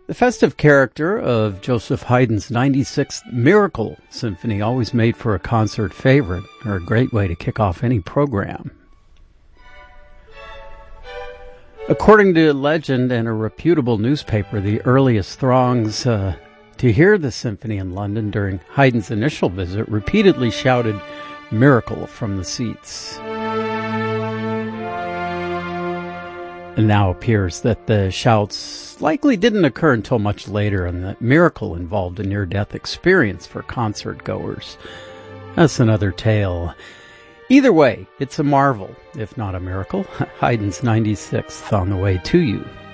The festive character of Joseph Haydn's 96th Miracle Symphony always made for a concert favorite, or a great way to kick off any program. According to legend and a reputable newspaper, the earliest throngs to hear the symphony in London during Haydn's initial visit repeatedly shouted "Miracle" from the seats. It now appears that the shouts likely didn't occur until much later, and that Miracle involved a near-death experience for concert-goers. That's another tale. Either way, it's a marvel, if not a miracle. Haydn's 96th on the way to you.